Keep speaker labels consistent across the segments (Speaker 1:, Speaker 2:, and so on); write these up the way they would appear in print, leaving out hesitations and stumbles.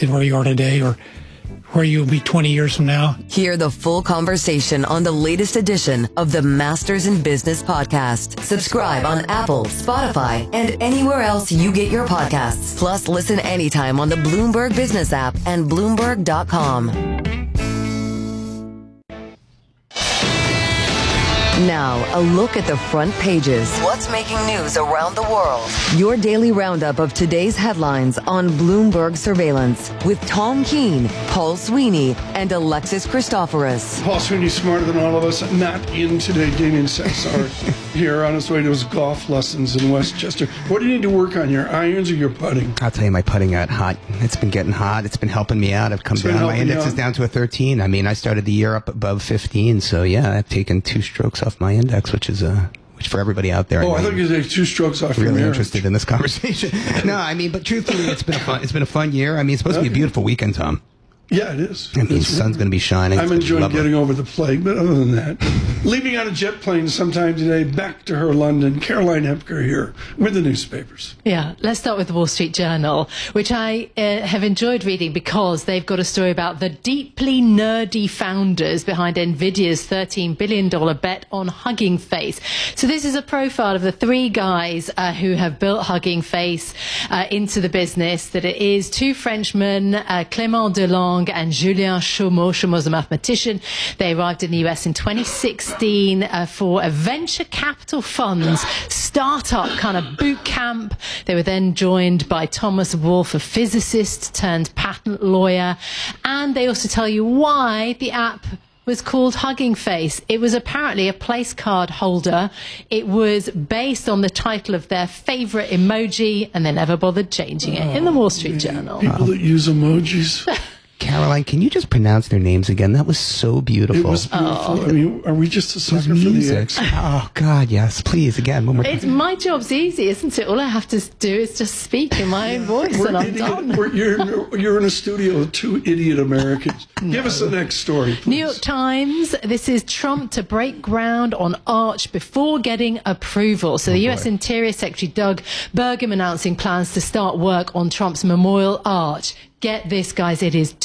Speaker 1: than where you are today or where you'll be 20 years from now.
Speaker 2: Hear the full conversation on the latest edition of the Masters in Business podcast. Subscribe on Apple, Spotify, and anywhere else you get your podcasts. Plus, listen anytime on the Bloomberg Business app and Bloomberg.com. Now, a look at the front pages. What's making news around the world? Your daily roundup of today's headlines on Bloomberg Surveillance with Tom Keene, Paul Sweeney, and Alexis Christoforous.
Speaker 3: Paul Sweeney's smarter than all of us. Not in today. Damien Sexar here on his way to his golf lessons in Westchester. What do you need to work on, your irons or your putting?
Speaker 4: I'll tell you, my putting got hot. It's been getting hot. It's been helping me out. I've come down. My index is down to a 13. I mean, I started the year up above 15. So, yeah, I've taken 2 strokes off my index, which for everybody out there.
Speaker 3: I thought you said 2 strokes off your marriage.
Speaker 4: Really interested in this conversation. No, I mean, but truthfully, it's been a fun year. I mean, it's supposed to be a beautiful weekend, Tom.
Speaker 3: Yeah, it is.
Speaker 4: I mean, the sun's going to be shining.
Speaker 3: I'm enjoying getting over the plague, but other than that, leaving on a jet plane sometime today, back to her London, Caroline Hepker here with the newspapers.
Speaker 5: Yeah, let's start with the Wall Street Journal, which I have enjoyed reading because they've got a story about the deeply nerdy founders behind NVIDIA's $13 billion bet on Hugging Face. So this is a profile of the 3 guys who have built Hugging Face into the business. That it is 2 Frenchmen, Clément Delong and Julien Chaumont. Chaumont's a mathematician. They arrived in the US in 2016 for a venture capital fund's startup kind of boot camp. They were then joined by Thomas Wolfe, a physicist turned patent lawyer. And they also tell you why the app was called Hugging Face. It was apparently a place card holder. It was based on the title of their favorite emoji, and they never bothered changing it in the Wall Street Journal.
Speaker 3: People that use emojis.
Speaker 4: Caroline, can you just pronounce their names again? That was so beautiful.
Speaker 3: It was beautiful. I mean, are we just a sucker for the X?
Speaker 4: Oh, God, yes. Please, again, one more time.
Speaker 5: My job's easy, isn't it? All I have to do is just speak in my own voice and I'm done.
Speaker 3: You're in a studio with 2 idiot Americans. No. Give us the next story, please.
Speaker 5: New York Times, this is Trump to break ground on Arch before getting approval. So the U.S. Interior Secretary Doug Burgum announcing plans to start work on Trump's Memorial Arch. Get this, guys, it is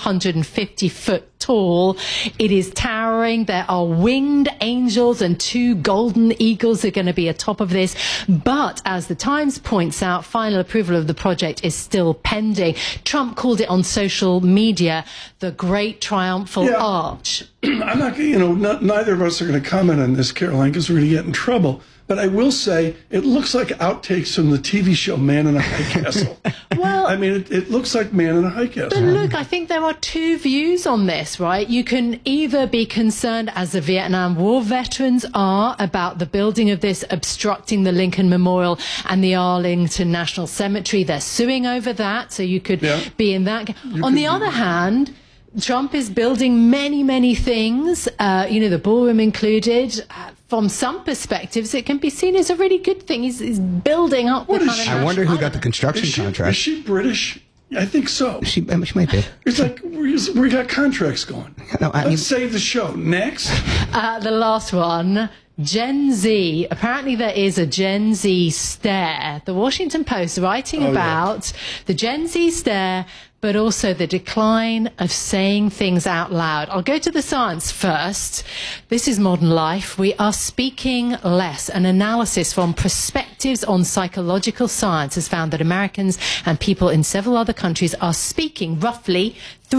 Speaker 5: 250 foot tall. It is towering. There are winged angels and 2 golden eagles are going to be atop of this. But as the Times points out, final approval of the project is still pending. Trump called it on social media the Great Triumphal Arch.
Speaker 3: I'm not, neither of us are going to comment on this, Caroline, because we're going to get in trouble. But I will say, it looks like outtakes from the TV show Man in a High Castle.
Speaker 5: Well,
Speaker 3: I mean, it looks like Man in a High Castle.
Speaker 5: But look, I think there are 2 views on this, right? You can either be concerned, as the Vietnam War veterans are, about the building of this obstructing the Lincoln Memorial and the Arlington National Cemetery. They're suing over that, so you could be in that. On the other hand, Trump is building many, many things, the ballroom included. From some perspectives, it can be seen as a really good thing. He's building up.
Speaker 4: I wonder who got the construction contract.
Speaker 3: Is she British? I think so.
Speaker 4: She might be.
Speaker 3: It's like we got contracts going.
Speaker 4: No,
Speaker 3: Let's save the show. Next.
Speaker 5: The last one. Gen Z. Apparently there is a Gen Z stare. The Washington Post writing about the Gen Z stare, but also the decline of saying things out loud. I'll go to the science first. This is modern life. We are speaking less. An analysis from Perspectives on Psychological Science has found that Americans and people in several other countries are speaking roughly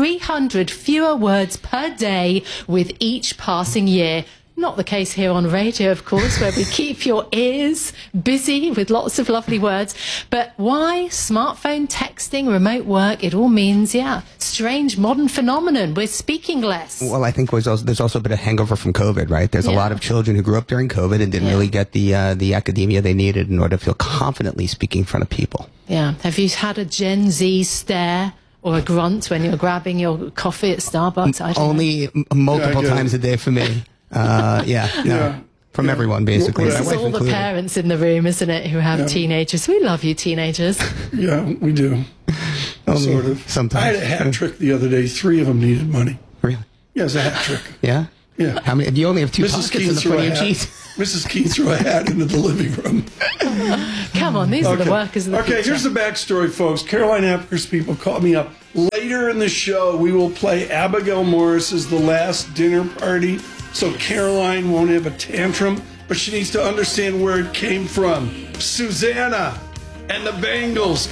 Speaker 5: 300 fewer words per day with each passing year. Not the case here on radio, of course, where we keep your ears busy with lots of lovely words. But why? Smartphone texting, remote work, it all means, strange modern phenomenon. We're speaking less.
Speaker 4: Well, I think there's also a bit of hangover from COVID, right? There's a lot of children who grew up during COVID and didn't really get the academia they needed in order to feel confidently speaking in front of people.
Speaker 5: Yeah. Have you had a Gen Z stare? Or a grunt when you're grabbing your coffee at Starbucks? I don't
Speaker 4: Only know. Multiple times a day for me. From everyone, basically.
Speaker 5: This is all the parents in the room, isn't it, who have teenagers. We love you, teenagers.
Speaker 3: Yeah, we do. Sort of.
Speaker 4: Sometimes.
Speaker 3: I had a hat trick the other day. 3 of them needed money.
Speaker 4: Really?
Speaker 3: Yeah, it's a hat trick.
Speaker 4: Yeah?
Speaker 3: Yeah.
Speaker 4: How many? You only have 2 pockets in the front of your jeans.
Speaker 3: Mrs. Keene threw a hat into the living room.
Speaker 5: Come on, these are the workers of the future.
Speaker 3: Here's the backstory, folks. Caroline Hepker's people called me up late Later in the show, we will play Abigail Morris's The Last Dinner Party, so Caroline won't have a tantrum, but she needs to understand where it came from. Susanna and the Bangles.